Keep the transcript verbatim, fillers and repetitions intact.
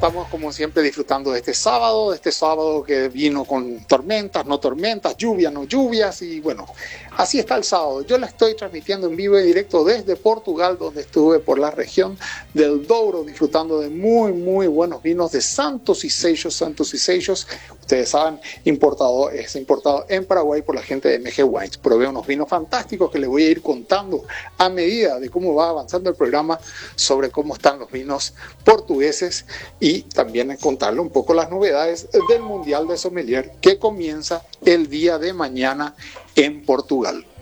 estamos como siempre disfrutando de este sábado, de este sábado que vino con tormentas, no tormentas, lluvias, no lluvias, y bueno, así está el sábado. Yo la estoy transmitiendo en vivo y directo desde Portugal, donde estuve por la región del Douro, disfrutando de muy, muy buenos vinos de Santos y Seixos. Santos y Seixos, ustedes saben, importado, es importado en Paraguay por la gente de M G Wines. Probé unos vinos fantásticos que les voy a ir contando a medida de cómo va avanzando el programa sobre cómo están los vinos portugueses, y también contarle un poco las novedades del Mundial de Sommelier que comienza el día de mañana en Portugal.